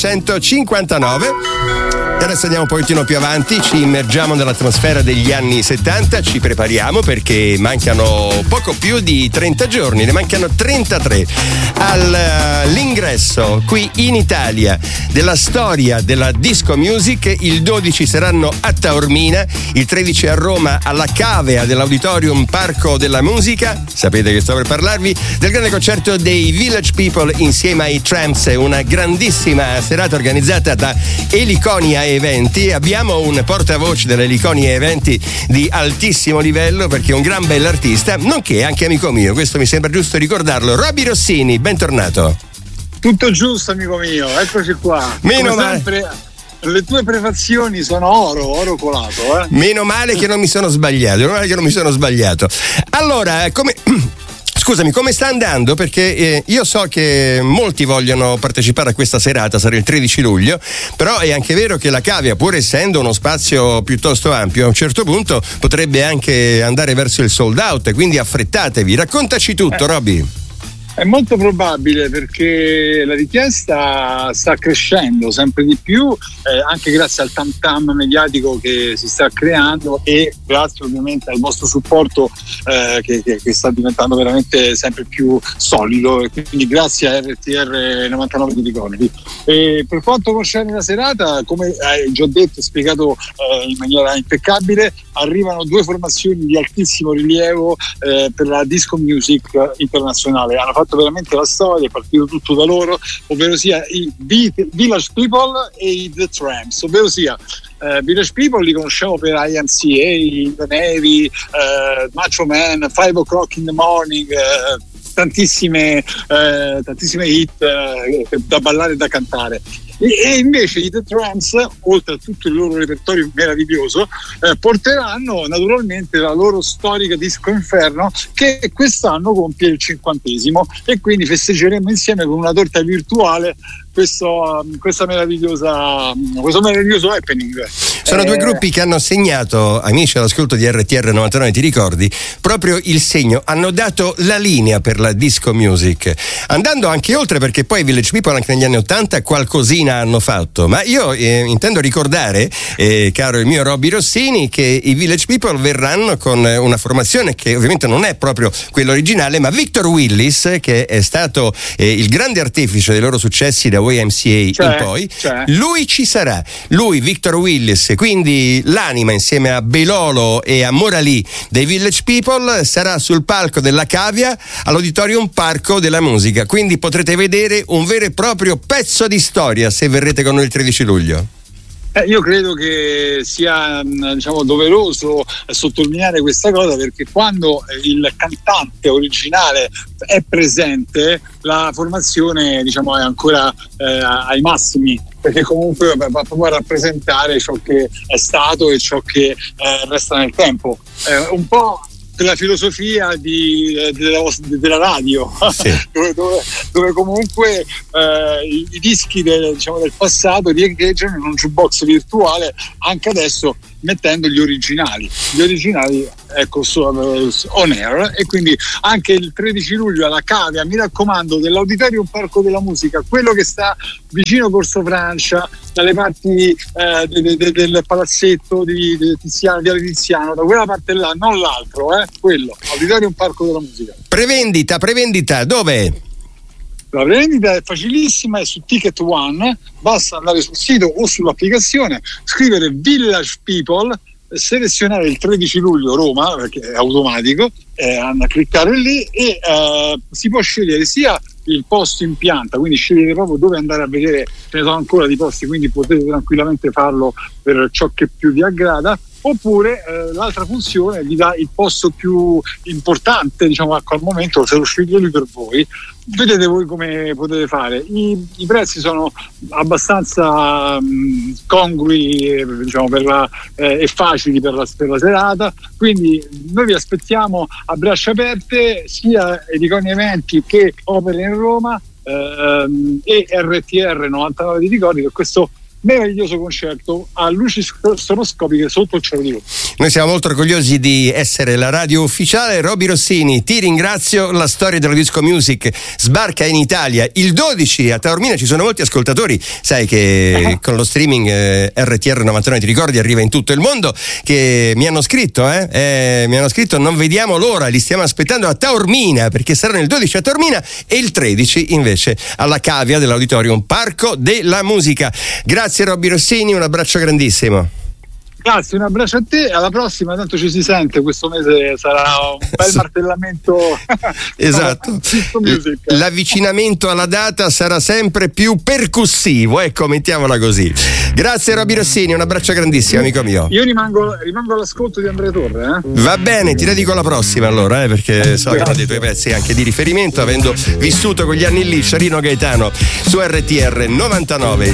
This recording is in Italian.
159. E adesso andiamo un pochettino più avanti, ci immergiamo nell'atmosfera degli anni 70, ci prepariamo perché mancano poco più di 30 giorni, ne mancano 33 all'ingresso qui in Italia della storia della disco music. Il 12 saranno a Taormina, il 13 a Roma alla Cavea dell'Auditorium Parco della Musica. Sapete che sto per parlarvi del grande concerto dei Village People insieme ai Tramps, una grandissima serata organizzata da Eliconia Eventi. Abbiamo un portavoce dell'Eliconia Eventi di altissimo livello perché è un gran bell'artista, nonché anche amico mio, questo mi sembra giusto ricordarlo. Robby Rossini, bentornato. Tutto giusto, amico mio, eccoci qua. Meno male. Sempre, le tue prefazioni sono oro colato, Meno male che non mi sono sbagliato. Allora, Scusami, come sta andando? Perché io so che molti vogliono partecipare a questa serata, sarà il 13 luglio, però è anche vero che la Cavea, pur essendo uno spazio piuttosto ampio, a un certo punto potrebbe anche andare verso il sold out, quindi affrettatevi. Raccontaci tutto, Robby. È molto probabile perché la richiesta sta crescendo sempre di più, anche grazie al tam tam mediatico che si sta creando e grazie ovviamente al vostro supporto che sta diventando veramente sempre più solido, e quindi grazie a RTR 99 di ricordi. E per quanto concerne la serata, come hai già detto e spiegato in maniera impeccabile, arrivano due formazioni di altissimo rilievo per la disco music internazionale. Hanno fatto veramente la storia, è partito tutto da loro, ovvero sia i Village People e i The Tramps, ovvero sia Village People li conosciamo per IMCA, The Navy, Macho Man, 5 O'Clock in the Morning, tantissime hit da ballare e da cantare. E invece i The Tramps, oltre a tutto il loro repertorio meraviglioso, porteranno naturalmente la loro storica Disco Inferno, che quest'anno compie il 50° e quindi festeggeremo insieme con una torta virtuale questo meraviglioso happening. Sono due gruppi che hanno segnato, amici all'ascolto di RTR 99, ti ricordi, proprio il segno, hanno dato la linea per la disco music, andando anche oltre, perché poi i Village People anche negli anni 80 qualcosina hanno fatto, ma io intendo ricordare, caro il mio Robby Rossini, che i Village People verranno con una formazione che ovviamente non è proprio quella originale, ma Victor Willis, che è stato il grande artefice dei loro successi da YMCA in poi, lui ci sarà, Victor Willis, quindi l'anima insieme a Belolo e a Morali dei Village People, sarà sul palco della Cavea all'Auditorium Parco della Musica, quindi potrete vedere un vero e proprio pezzo di storia se verrete con noi il 13 luglio. Io credo che sia doveroso sottolineare questa cosa, perché quando il cantante originale è presente la formazione è ancora ai massimi, perché comunque va proprio a rappresentare ciò che è stato e ciò che resta nel tempo. Un po' la filosofia della radio, sì. dove comunque i dischi del passato riecheggiano in un jukebox virtuale anche adesso, mettendo gli originali ecco on air. E quindi anche il 13 luglio alla Cavea, mi raccomando, dell'Auditorium Parco della Musica, quello che sta vicino Corso Francia, dalle parti del palazzetto di Tiziano, Viale Tiziano, da quella parte là, non l'altro, quello, Auditorium Parco della Musica. Prevendita, dove? La prevendita è facilissima, è su Ticket One, basta andare sul sito o sull'applicazione, scrivere Village People, selezionare il 13 luglio Roma, perché è automatico, a cliccare lì e si può scegliere sia il posto in pianta, quindi scegliete proprio dove andare a vedere, ce ne sono ancora di posti, quindi potete tranquillamente farlo per ciò che più vi aggrada, oppure l'altra funzione vi dà il posto più importante al momento, se lo sceglie lui per voi. Vedete voi come potete fare. I prezzi sono abbastanza congrui e facili per la serata, quindi noi vi aspettiamo a braccia aperte, sia Eliconia Eventi che Opera in Roma e RTR 99 di ricordi, per questo meraviglioso concerto a luci stroboscopiche sotto il cielo di Roma. Noi siamo molto orgogliosi di essere la radio ufficiale. Roby Rossini, ti ringrazio. La storia della disco music sbarca in Italia il 12 a Taormina. Ci sono molti ascoltatori, sai che con lo streaming RTR 99 ti ricordi arriva in tutto il mondo, che mi hanno scritto non vediamo l'ora, li stiamo aspettando a Taormina, perché saranno il 12 a Taormina e il 13 invece alla Cavia dell'Auditorium Parco della Musica. Grazie Roby Rossini, un abbraccio grandissimo. Grazie, un abbraccio a te, alla prossima, tanto ci si sente, questo mese sarà un bel martellamento. Esatto, l'avvicinamento alla data sarà sempre più percussivo, ecco, mettiamola così. Grazie Roby Rossini, un abbraccio grandissimo, amico mio. Io rimango all'ascolto di Andrea Torre. Va bene, ti dedico la prossima allora, perché so che uno dei tuoi pezzi anche di riferimento, avendo vissuto quegli anni lì, Sciarino Gaetano su RTR 99.